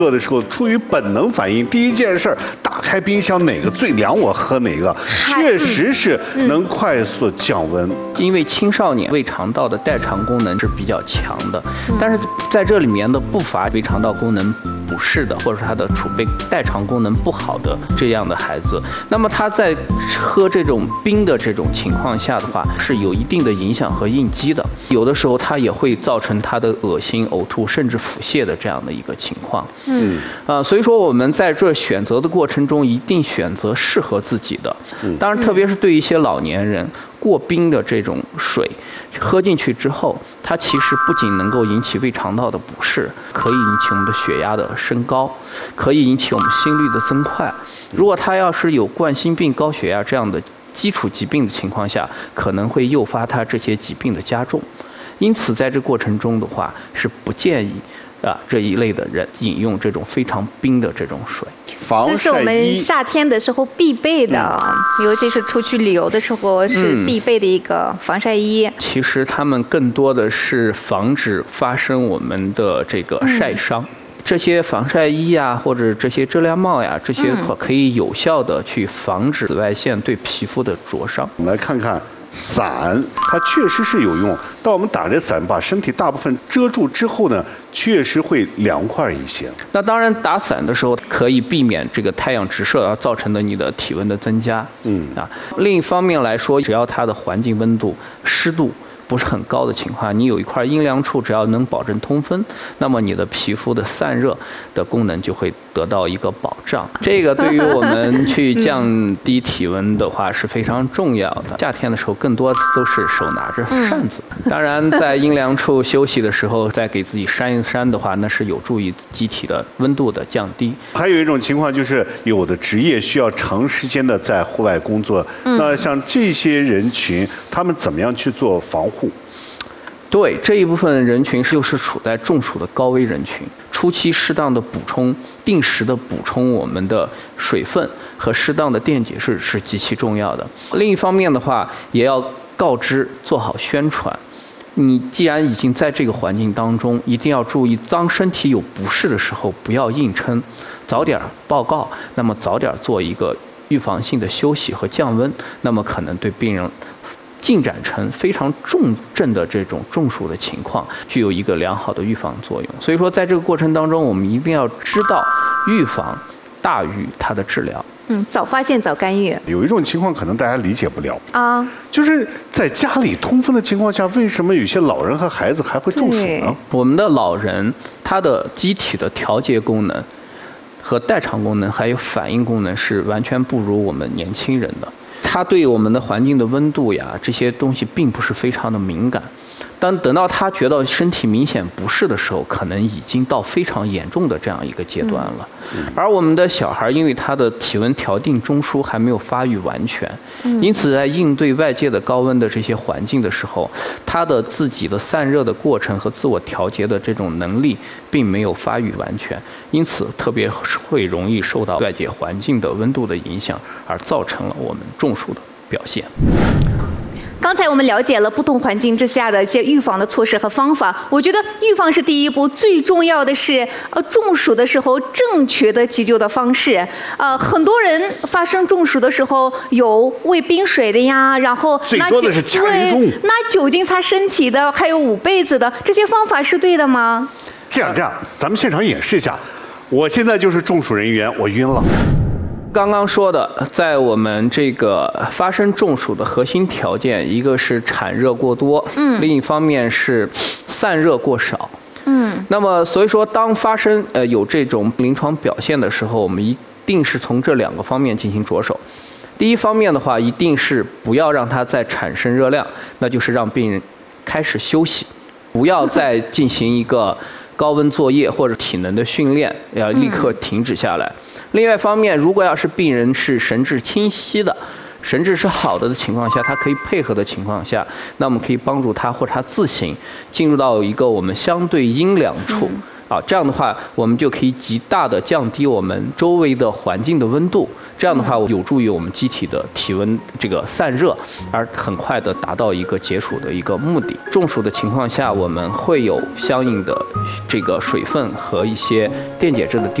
饿的时候，出于本能反应，第一件事打开冰箱，哪个最凉我喝哪个，确实是能快速降温。 因为青少年胃肠道的代偿功能是比较强的，但是在这里面的不乏胃肠道功能不适的，或者是他的储备代偿功能不好的这样的孩子，那么他在喝这种冰的这种情况下的话，是有一定的影响和应激的。有的时候它也会造成他的恶心、呕吐，甚至腹泻的这样的一个情况。所以说我们在这选择的过程中，一定选择适合自己的。当然，特别是对一些老年人。过冰的这种水喝进去之后，它其实不仅能够引起胃肠道的不适，可以引起我们的血压的升高，可以引起我们心率的增快。如果他要是有冠心病、高血压这样的基础疾病的情况下，可能会诱发他这些疾病的加重。因此，在这过程中的话，是不建议这一类的人饮用这种非常冰的这种水。 这是我们夏天的时候必备的，尤其是出去旅游的时候是必备的一个防晒衣。 其实它们更多的是防止发生我们的这个晒伤。这些防晒衣啊，或者这些遮阳帽呀，这些可以有效的去防止紫外线对皮肤的灼伤。 我们来看看。伞它确实是有用，当我们打着伞把身体大部分遮住之后呢，确实会凉快一些。 那当然，打伞的时候可以避免这个太阳直射而造成的你的体温的增加。另一方面来说，只要它的环境温度、湿度不是很高的情况，你有一块阴凉处，只要能保证通风，那么你的皮肤的散热的功能就会得到一个保障。这个对于我们去降低体温的话是非常重要的。夏天的时候更多都是手拿着扇子，当然在阴凉处休息的时候再给自己扇一扇的话，那是有助于机体的温度的降低。 还有一种情况就是有的职业需要长时间的在户外工作，那像这些人群他们怎么样去做防护？ 对，这一部分人群就是处在中暑的高危人群，初期适当的补充、定时的补充我们的水分和适当的电解质是极其重要的。另一方面的话，也要告知、做好宣传。你既然已经在这个环境当中，一定要注意，当身体有不适的时候，不要硬撑，早点报告，那么早点做一个预防性的休息和降温，那么可能对病人进展成非常重症的这种中暑的情况，具有一个良好的预防作用。所以说，在这个过程当中，我们一定要知道预防大于它的治疗。 早发现早干预。 有一种情况可能大家理解不了就是在家里通风的情况下，为什么有些老人和孩子还会中暑呢？ 我们的老人他的机体的调节功能和代偿功能还有反应功能是完全不如我们年轻人的。他对我们的环境的温度呀这些东西并不是非常的敏感，但等到他觉得身体明显不适的时候，可能已经到非常严重的这样一个阶段了。而我们的小孩因为他的体温调定中枢还没有发育完全，因此在应对外界的高温的这些环境的时候，他的自己的散热的过程和自我调节的这种能力并没有发育完全，因此特别会容易受到外界环境的温度的影响，而造成了我们中暑的表现。 刚才我们了解了不同环境之下的一些预防的措施和方法，我觉得预防是第一步，最重要的是中暑的时候正确的急救的方式。很多人发生中暑的时候有喂冰水的呀，然后最多的是加人中， 拿酒精擦身体的，还有捂被子的，这些方法是对的吗？ 这样，咱们现场演示一下。我现在就是中暑人员，我晕了。 刚刚说的，在我们这个发生中暑的核心条件，一个是产热过多，另一方面是散热过少。那么所以说，当发生有这种临床表现的时候，我们一定是从这两个方面进行着手。第一方面的话，一定是不要让它再产生热量，那就是让病人开始休息，不要再进行一个高温作业或者体能的训练，要立刻停止下来。另外一方面，如果要是病人是神志清晰的、神志是好的情况下，他可以配合的情况下，那我们可以帮助他或者他自行进入到一个我们相对阴凉处， 这样的话我们就可以极大的降低我们周围的环境的温度。这样的话，有助于我们机体的体温这个散热，而很快的达到一个解暑的一个目的。中暑的情况下，我们会有相应的这个水分和一些电解质的